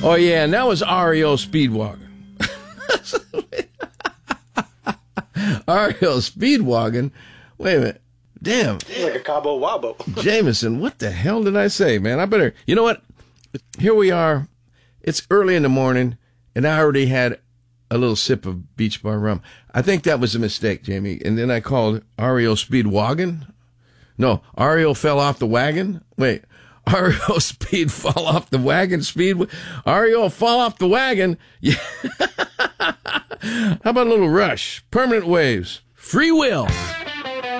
Oh, yeah, and that was REO Speedwagon. REO Speedwagon? Wait a minute. Damn. It's like a Cabo Wabo. Jameson, what the hell did I say, man? I better... You know what? Here we are. It's early in the morning, and I already had a little sip of Beach Bar rum. I think that was a mistake, Jamie. And then I called REO Speedwagon. No, REO fell off the wagon. Wait, REO Speed fall off the wagon. Speed REO fall off the wagon. Yeah. How about a little Rush? Permanent Waves. Free Will.